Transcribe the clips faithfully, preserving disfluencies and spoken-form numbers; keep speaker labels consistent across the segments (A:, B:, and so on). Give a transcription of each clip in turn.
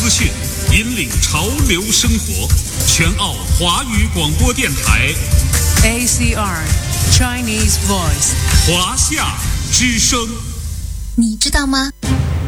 A: 资讯，引领潮流生活。全澳华语广播电台
B: A C R Chinese Voice
A: 华夏之声。
C: 你知道吗？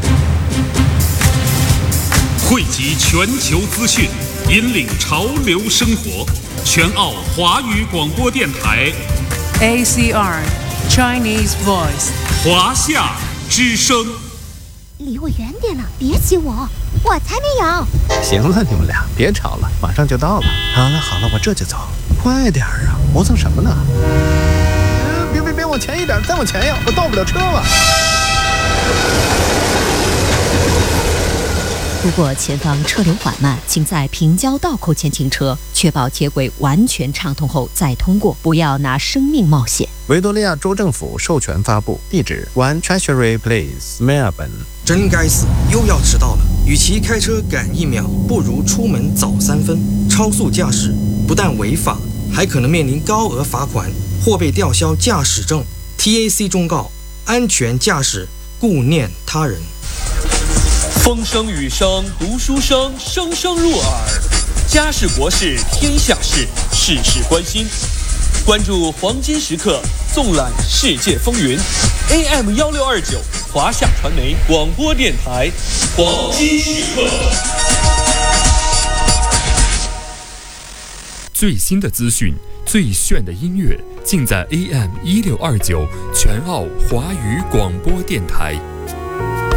A: 汇集全球资讯，引领潮流生活。全澳华语广播电台
B: A C R Chinese Voice
A: 华夏之声。
D: 离我远点了，别挤我，我才没有。
E: 行了，你们俩别吵了，马上就到了。好了好了，我这就走，快点儿啊，磨蹭什么呢？嗯，别别别，往前一点，再往前呀，我到不了车了。
F: 如果前方车流缓慢，请在平交道口前停车，确保铁轨完全畅通后再通过，不要拿生命冒险。
E: 维多利亚州政府授权发布，地址 One Treasury Place Melbourne。
G: 真该死，又要迟到了。与其开车赶一秒，不如出门早三分。超速驾驶不但违法，还可能面临高额罚款或被吊销驾驶证。T A C 忠告：安全驾驶，顾念他人。
H: 风声雨声读书声，声声入耳。家事国事天下事，事事关心。关注黄金时刻，纵览世界风云。A M 幺六二九，华夏传媒广播电台，黄金时刻。
I: 最新的资讯，最炫的音乐，尽在 A M 一六二九全澳华语广播电台。